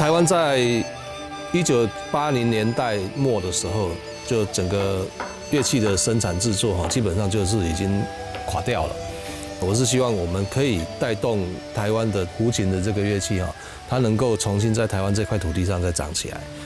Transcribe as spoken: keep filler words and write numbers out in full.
台湾在一九八零年代末的时候，就整个乐器的生产制作哈，基本上就是已经垮掉了。我是希望我们可以带动台湾的胡琴的这个乐器哈，它能够重新在台湾这块土地上再长起来。